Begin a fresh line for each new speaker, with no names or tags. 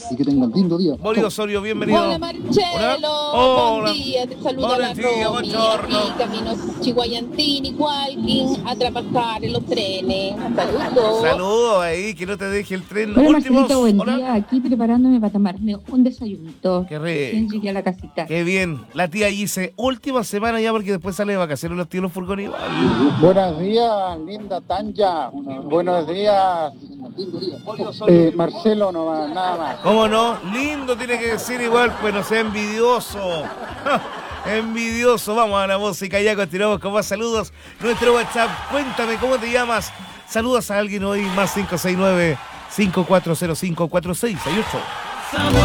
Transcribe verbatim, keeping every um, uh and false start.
y que tengan lindo día.
Bolívar Osorio, bienvenido.
Hola Marcelo,
Hola.
buen día, te saluda
Buenos
la
días,
Romy,
buongiorno.
aquí camino Chihuayantini, Walking, a trabajar en los trenes. Saludos.
Saludos ahí, que no te deje el tren.
Hola
Últimos.
Marcelito, buen
Hola.
día. Aquí preparándome para tomarme un desayunito.
Qué
Recién
rico.
llegué a la casita.
Qué bien. La tía dice, última semana ya porque después sale de vacaciones los tíos los furgones igual.
Buenos días, linda Tanja. Buenos días, eh, Marcelo, no va nada más.
¿Cómo no? Lindo tiene que decir igual, pues no sea envidioso. Envidioso. Vamos a la música, ya continuamos con más saludos. Nuestro WhatsApp, cuéntame cómo te llamas. Saludas a alguien hoy, más cinco seis nueve, cinco cuatro cero cinco, cuatro seis seis ocho.